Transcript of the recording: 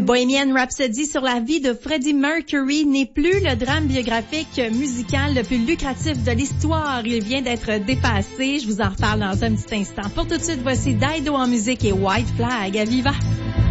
Bohemian Rhapsody sur la vie de Freddie Mercury n'est plus le drame biographique musical le plus lucratif de l'histoire. Il vient d'être dépassé. Je vous en reparle dans un petit instant. Pour tout de suite, voici Dido en musique et White Flag à Viva.